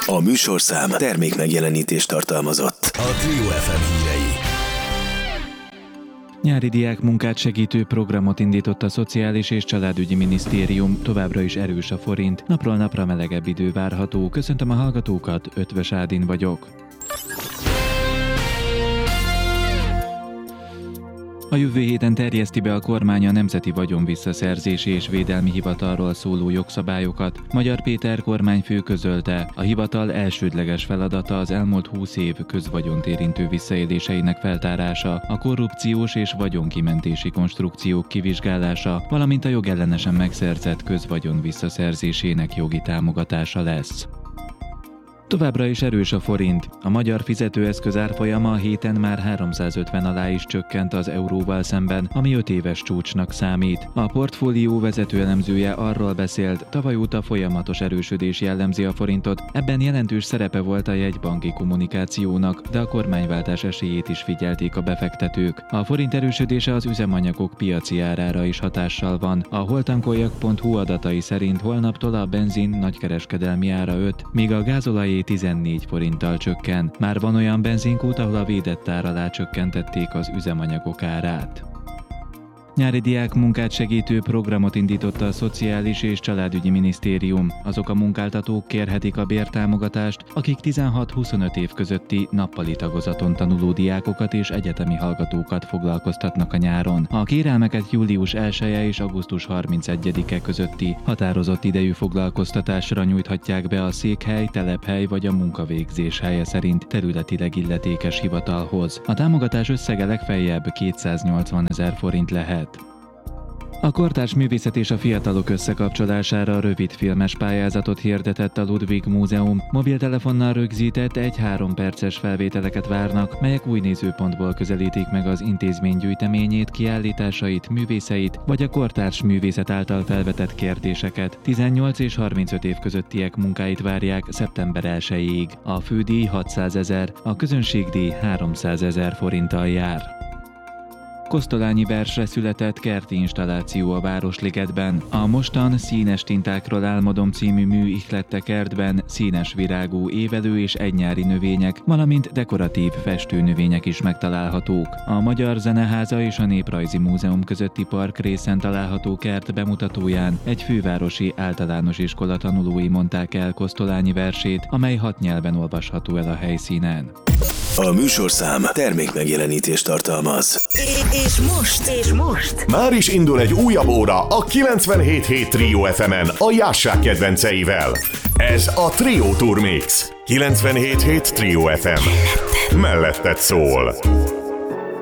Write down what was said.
A műsorszám termék megjelenítést tartalmazott. A Trio FM hírei. Nyári diákmunkát segítő programot indított a Szociális és Családügyi Minisztérium, továbbra is erős a forint, napról napra melegebb idő várható. Köszöntöm a hallgatókat, Ötvös Ádin vagyok. A jövő héten terjeszti be a kormány a Nemzeti Vagyonvisszaszerzési és Védelmi Hivatalról szóló jogszabályokat. Magyar Péter kormányfő közölte, a hivatal elsődleges feladata az elmúlt 20 év közvagyont érintő visszaéléseinek feltárása, a korrupciós és vagyonkimentési konstrukciók kivizsgálása, valamint a jogellenesen megszerzett közvagyon visszaszerzésének jogi támogatása lesz. Továbbra is erős a forint. A magyar fizetőeszköz árfolyama a héten már 350 alá is csökkent az euróval szemben, ami 5 éves csúcsnak számít. A portfólió vezető elemzője arról beszélt, tavaly óta folyamatos erősödés jellemzi a forintot, ebben jelentős szerepe volt a jegybanki kommunikációnak, de a kormányváltás esélyét is figyelték a befektetők. A forint erősödése az üzemanyagok piaci árára is hatással van. A holtankoljak.hu adatai szerint holnaptól a benzin nagykereskedelmi ára 5, míg a gázolaj 14 forinttal csökken. Már van olyan benzinkút, ahol a védett ár alá csökkentették az üzemanyagok árát. Nyári diákmunkát segítő programot indította a Szociális és Családügyi Minisztérium. Azok a munkáltatók kérhetik a bértámogatást, akik 16-25 év közötti nappali tagozaton tanuló diákokat és egyetemi hallgatókat foglalkoztatnak a nyáron. A kérelmeket július 1-e és augusztus 31-e közötti határozott idejű foglalkoztatásra nyújthatják be a székhely, telephely vagy a munkavégzés helye szerint területileg illetékes hivatalhoz. A támogatás összege legfeljebb 280 000 forint lehet. A Kortárs Művészet és a Fiatalok összekapcsolására rövidfilmes pályázatot hirdetett a Ludwig Múzeum. Mobiltelefonnal rögzített 1-3 perces felvételeket várnak, melyek új nézőpontból közelítik meg az intézmény gyűjteményét, kiállításait, művészeit, vagy a kortárs művészet által felvetett kérdéseket. 18 és 35 év közöttiek munkáit várják szeptember 1-ig. A fődíj 600 000, a közönségdíj 300 000 forinttal jár. Kosztolányi versre született kerti installáció a Városligetben. A mostan Színes tintákról álmodom című mű ihlette kertben színes virágú évelő és egynyári növények, valamint dekoratív festőnövények is megtalálhatók. A Magyar Zeneháza és a Néprajzi Múzeum közötti parkrészen található kert bemutatóján egy fővárosi általános iskola tanulói mondták el Kosztolányi versét, amely 6 nyelven olvasható el a helyszínen. A műsorszám termék megjelenítést tartalmaz. És most már is indul egy újabb óra a 97.7 Trio FM-en a Jássák kedvenceivel. Ez a Trio Tour Mix. 97.7 Trio FM. Melletted szól.